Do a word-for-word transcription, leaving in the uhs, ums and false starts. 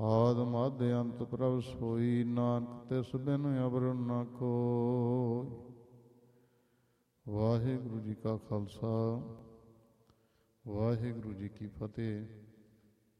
ਆਦਿ ਮਧਿ ਅੰਤ ਪ੍ਰਭ ਸੋਈ, ਨਾਨਕ ਤਿਸ ਬਿਨ ਅਵਰ ਨ ਕੋਈ। ਵਾਹਿਗੁਰੂ ਜੀ ਕਾ ਖਾਲਸਾ, ਵਾਹਿਗੁਰੂ ਜੀ ਕੀ ਫਤਿਹ।